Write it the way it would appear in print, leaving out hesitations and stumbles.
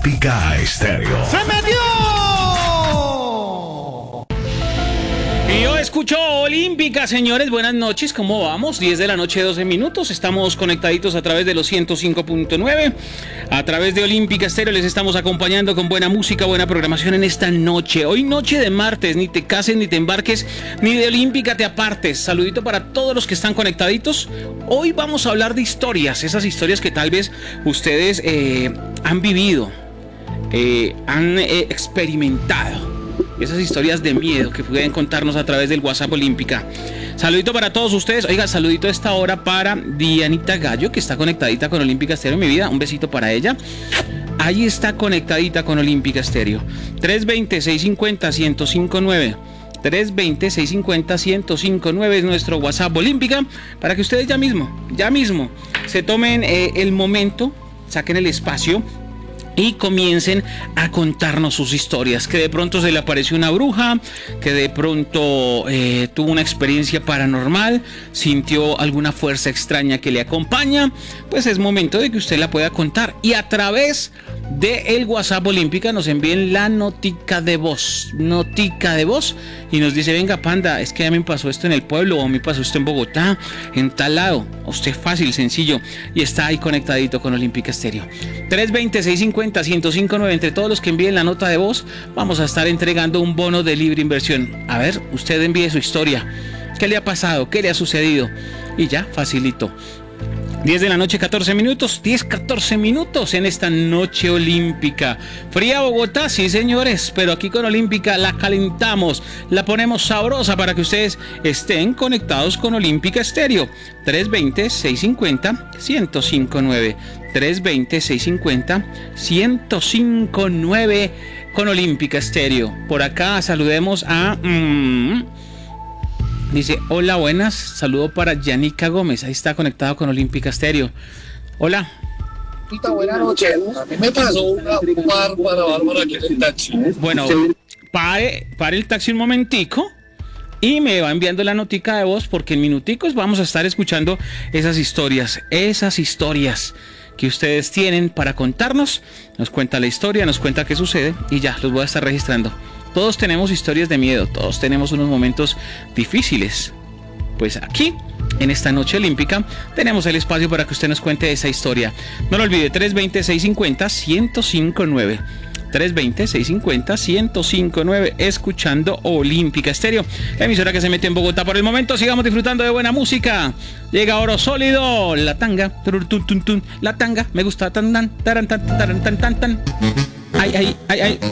Olímpica Estéreo. ¡Se metió! Y yo escucho Olímpica, señores, buenas noches, ¿cómo vamos? 10 de la noche, 12 minutos, estamos conectaditos a través de los 105.9, a través de Olímpica Estéreo, les estamos acompañando con buena música, buena programación en esta noche. Hoy noche de martes, ni te cases, ni te embarques, ni de Olímpica te apartes. Saludito para todos los que están conectaditos. Hoy vamos a hablar de historias, esas historias que tal vez ustedes han vivido, han experimentado. Esas historias de miedo que pueden contarnos a través del WhatsApp Olímpica. Saludito para todos ustedes. Oiga, saludito a esta hora para Dianita Gallo, que está conectadita con Olímpica Estéreo en mi vida. Un besito para ella. Ahí está conectadita con Olímpica Estéreo. 320-650-1059. 320-650-1059 es nuestro WhatsApp Olímpica, para que ustedes ya mismo se tomen el momento, saquen el espacio y comiencen a contarnos sus historias, que de pronto se le apareció una bruja, que de pronto tuvo una experiencia paranormal, sintió alguna fuerza extraña que le acompaña. Pues es momento de que usted la pueda contar, y a través de el WhatsApp Olímpica nos envíen la notica de voz, y nos dice: venga, Panda, es que ya me pasó esto en el pueblo, o me pasó esto en Bogotá, en tal lado. Usted fácil, sencillo, y está ahí conectadito con Olímpica Estéreo. 320-650-1059. Entre todos los que envíen la nota de voz, vamos a estar entregando un bono de libre inversión. A ver, usted envíe su historia, qué le ha pasado, qué le ha sucedido, y ya, facilito. 10 de la noche, 14 minutos, 10-14 minutos en esta noche olímpica. Fría Bogotá, sí señores, pero aquí con Olímpica la calentamos, la ponemos sabrosa para que ustedes estén conectados con Olímpica Estéreo. 320-650-1059. 320-650-1059 con Olímpica Estéreo. Por acá saludemos a... dice: hola, buenas, saludo para Yanica Gómez, ahí está conectado con Olímpica Estéreo. Hola. Buenas noches. A mí me pasó una bárbara aquí en el taxi. Bueno, pare el taxi un momentico y me va enviando la notica de voz, porque en minuticos vamos a estar escuchando esas historias que ustedes tienen para contarnos. Nos cuenta la historia, nos cuenta qué sucede, y ya, los voy a estar registrando. Todos tenemos historias de miedo, todos tenemos unos momentos difíciles. Pues aquí, en esta noche olímpica, tenemos el espacio para que usted nos cuente esa historia. No lo olvide, 320-650-1059. 320-650-1059, escuchando Olímpica Estéreo, la emisora que se mete en Bogotá. Por el momento, sigamos disfrutando de buena música. Llega Oro Sólido, La Tanga, la Tanga, me gusta tan tan tan tan tan tan tan. Ay, ay, ay, ay.